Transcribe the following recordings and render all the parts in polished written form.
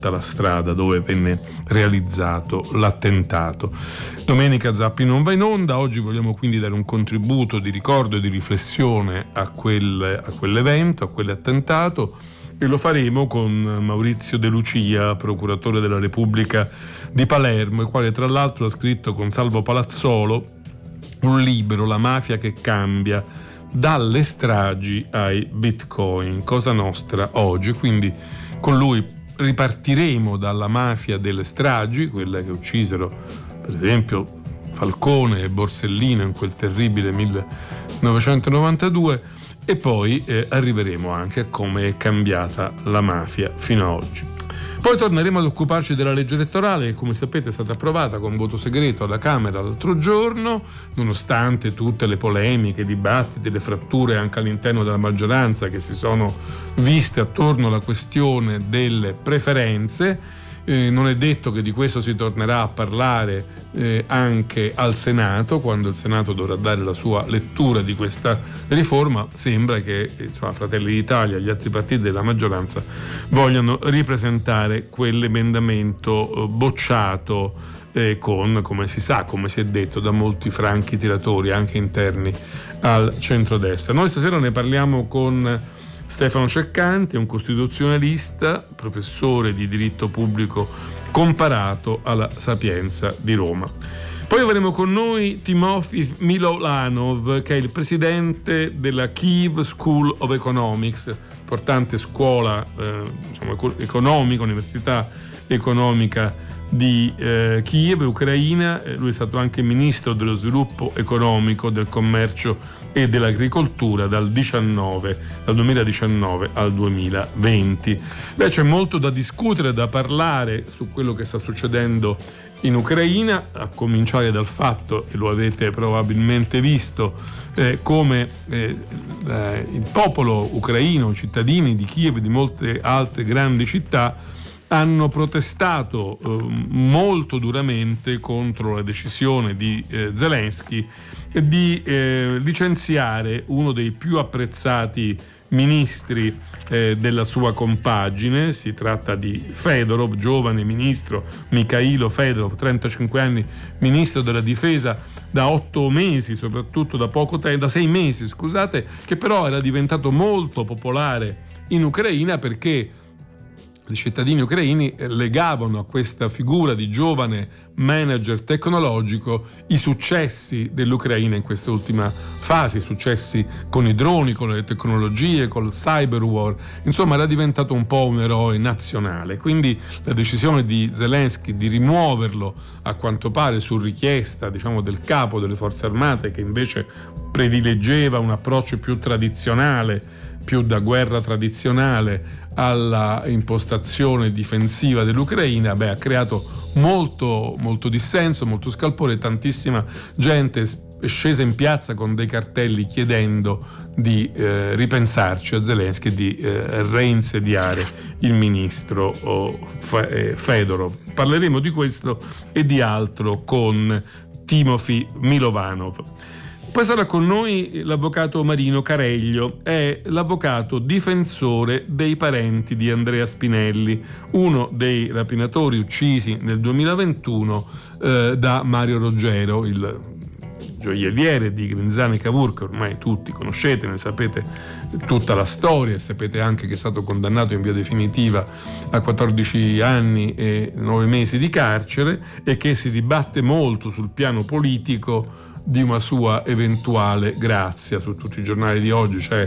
la strada dove venne realizzato l'attentato. Domenica Zappi non va in onda. Oggi vogliamo quindi dare un contributo di ricordo e di riflessione a quell'evento, a quell'attentato, e lo faremo con Maurizio De Lucia, procuratore della Repubblica di Palermo, il quale tra l'altro ha scritto con Salvo Palazzolo un libro, La mafia che cambia, dalle stragi ai bitcoin, Cosa Nostra oggi. Quindi con lui ripartiremo dalla mafia delle stragi, quelle che uccisero per esempio Falcone e Borsellino in quel terribile 1992, e poi arriveremo anche a come è cambiata la mafia fino ad oggi. Poi torneremo ad occuparci della legge elettorale che, come sapete, è stata approvata con voto segreto alla Camera l'altro giorno, nonostante tutte le polemiche, i dibattiti, le fratture anche all'interno della maggioranza che si sono viste attorno alla questione delle preferenze. Non è detto che di questo si tornerà a parlare anche al Senato, quando il Senato dovrà dare la sua lettura di questa riforma. Sembra che Fratelli d'Italia e gli altri partiti della maggioranza vogliano ripresentare quell'emendamento bocciato con, come si sa, come si è detto, da molti franchi tiratori anche interni al centrodestra. Noi stasera ne parliamo con Stefano Ceccanti, un costituzionalista, professore di diritto pubblico comparato alla Sapienza di Roma. Poi avremo con noi Timofey Milolanov, che è il presidente della Kyiv School of Economics, importante scuola economica, università economica di Kiev, Ucraina. Lui è stato anche ministro dello sviluppo economico, del commercio e dell'agricoltura dal 2019 al 2020. C'è molto da discutere, da parlare su quello che sta succedendo in Ucraina, a cominciare dal fatto, e lo avete probabilmente visto, come il popolo ucraino, cittadini di Kiev e di molte altre grandi città, hanno protestato molto duramente contro la decisione di Zelensky di licenziare uno dei più apprezzati ministri della sua compagine. Si tratta di Fedorov, giovane ministro, Mikhailo Fedorov, 35 anni, ministro della difesa da 8 mesi, soprattutto da 6 mesi, scusate, che però era diventato molto popolare in Ucraina perché i cittadini ucraini legavano a questa figura di giovane manager tecnologico i successi dell'Ucraina in questa ultima fase, i successi con i droni, con le tecnologie, col cyber war. Insomma, era diventato un po' un eroe nazionale. Quindi la decisione di Zelensky di rimuoverlo, a quanto pare su richiesta, del capo delle forze armate, che invece predileggeva un approccio più tradizionale, più da guerra tradizionale, alla impostazione difensiva dell'Ucraina, ha creato molto dissenso, molto scalpore. Tantissima gente è scesa in piazza con dei cartelli chiedendo di ripensarci a Zelensky e di reinsediare il ministro Fedorov. Parleremo di questo e di altro con Timofey Milovanov. Poi sarà con noi l'avvocato Marino Careglio, è l'avvocato difensore dei parenti di Andrea Spinelli, uno dei rapinatori uccisi nel 2021 da Mario Roggero, il gioielliere di Grinzane Cavour, che ormai tutti conoscete, ne sapete tutta la storia, e sapete anche che è stato condannato in via definitiva a 14 anni e 9 mesi di carcere, e che si dibatte molto sul piano politico di una sua eventuale grazia. Su tutti i giornali di oggi c'è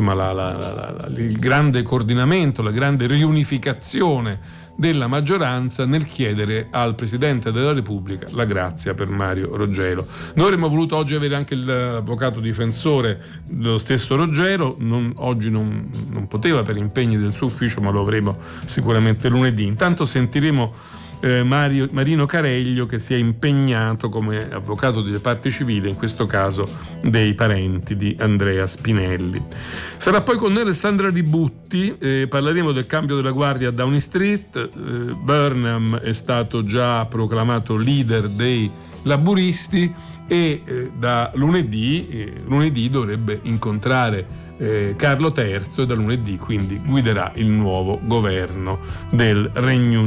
il grande coordinamento, la grande riunificazione della maggioranza nel chiedere al Presidente della Repubblica la grazia per Mario Roggero. Noi avremmo voluto oggi avere anche l'avvocato difensore dello stesso Roggero, oggi non poteva per impegni del suo ufficio, ma lo avremo sicuramente lunedì. Intanto sentiremo Marino Careglio, che si è impegnato come avvocato delle parti civili, in questo caso dei parenti di Andrea Spinelli. Sarà poi con noi Alessandra Ributti, parleremo del cambio della guardia a Downing Street. Burnham è stato già proclamato leader dei laburisti e da lunedì dovrebbe incontrare Carlo III, e da lunedì quindi guiderà il nuovo governo del Regno Unito.